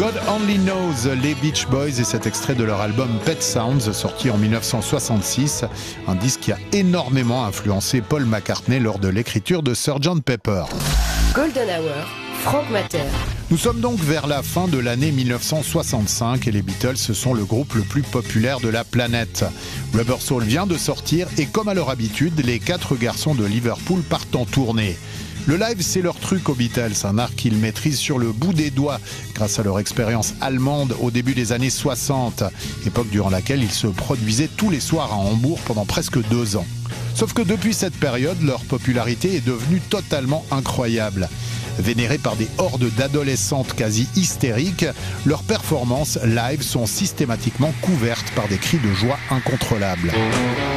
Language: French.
God Only Knows, les Beach Boys, et cet extrait de leur album Pet Sounds, sorti en 1966, un disque qui a énormément influencé Paul McCartney lors de l'écriture de Sgt Pepper. Golden Hour, Franck Matter. Nous sommes donc vers la fin de l'année 1965 et les Beatles sont le groupe le plus populaire de la planète. Rubber Soul vient de sortir et comme à leur habitude, les 4 garçons de Liverpool partent en tournée. Le live, c'est leur truc aux Beatles, un art qu'ils maîtrisent sur le bout des doigts grâce à leur expérience allemande au début des années 60, époque durant laquelle ils se produisaient tous les soirs à Hambourg pendant presque 2 ans. Sauf que depuis cette période, leur popularité est devenue totalement incroyable. Vénérés par des hordes d'adolescentes quasi hystériques, leurs performances live sont systématiquement couvertes par des cris de joie incontrôlables.